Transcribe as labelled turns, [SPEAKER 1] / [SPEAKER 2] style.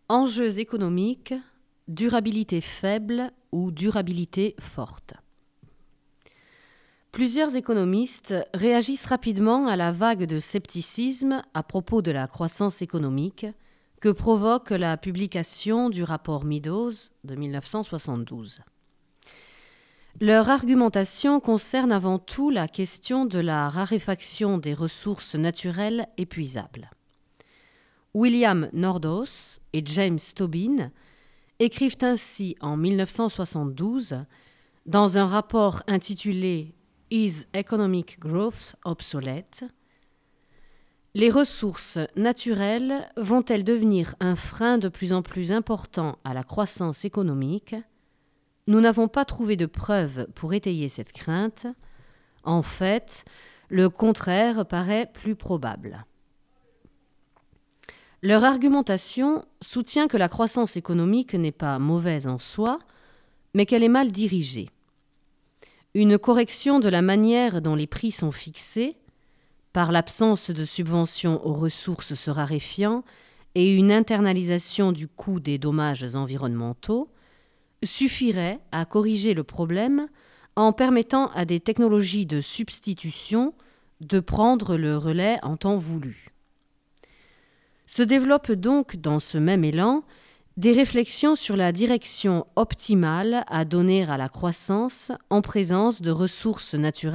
[SPEAKER 1] Enjeux économiques, durabilité faible ou durabilité forte. Plusieurs économistes réagissent rapidement à la vague de scepticisme à propos de la croissance économique que provoque la publication du rapport Meadows de 1972. Leur argumentation concerne avant tout la question de la raréfaction des ressources naturelles épuisables. William Nordhaus et James Tobin écrivent ainsi en 1972, dans un rapport intitulé « Is Economic Growth Obsolete ?», les ressources naturelles vont-elles devenir un frein de plus en plus important à la croissance économique ? Nous n'avons pas trouvé de preuves pour étayer cette crainte. En fait, le contraire paraît plus probable. Leur argumentation soutient que la croissance économique n'est pas mauvaise en soi, mais qu'elle est mal dirigée. Une correction de la manière dont les prix sont fixés, par l'absence de subventions aux ressources se raréfiant et une internalisation du coût des dommages environnementaux, suffirait à corriger le problème en permettant à des technologies de substitution de prendre le relais en temps voulu. Se développent donc dans ce même élan des réflexions sur la direction optimale à donner à la croissance en présence de ressources naturelles